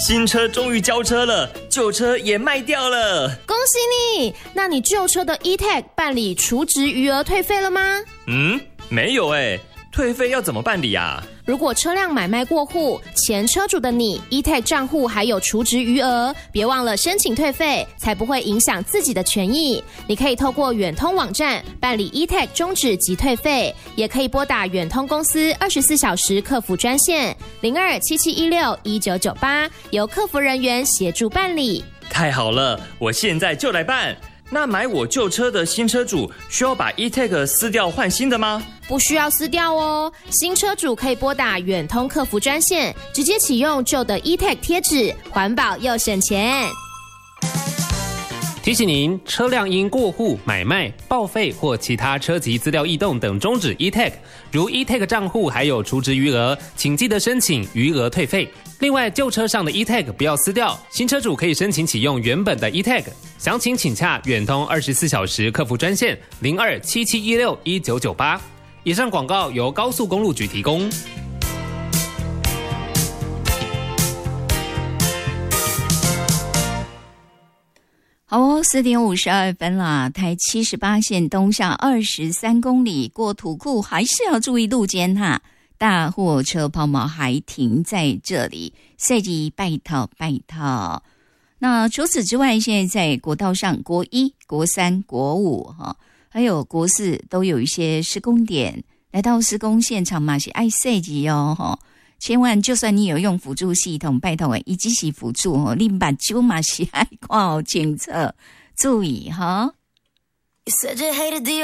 新车终于交车了，旧车也卖掉了。 恭喜你！那你旧车的 E-Tag 办理除值余额退费了吗？ 没有耶。退费要怎么办理啊？ 如果车辆买卖过户，前车主的你 E-Tag 账户还有除值余额，别忘了申请退费，才不会影响自己的权益。你可以透过远通网站办理 E-Tag 终止及退费，也可以拨打远通公司24小时客服专线0277161998，由客服人员协助办理。 太好了，我现在就来办。那买我旧车的新车主需要把 E-Tag 撕掉换新的吗？ 不需要撕掉哦，新车主可以拨打远通客服专线，直接启用旧的 E-Tag 贴纸，环保又省钱。 提醒您，车辆因过户、买卖、报废或其他车籍资料异动等终止 E-Tag， 如 E-Tag 账户还有除值余额，请记得申请余额退费。另外，旧车上的 E-Tag 不要撕掉，新车主可以申请启用原本的 E-Tag。详情请洽远通24小时客服专线0277161998。以上广告由高速公路局提供。 好哦，4点52分啦。台78线东向23公里过土库，还是要注意路肩哈。大货车抛锚还停在这里，赛季拜套。那除此之外，现在在国道上，国1、国3、国5还有国4都有一些施工点。来到施工现场嘛，是爱赛季哦千万就算你有用辅助系统，拜托以及是辅助你把手嘛是爱看好清楚，注意哈。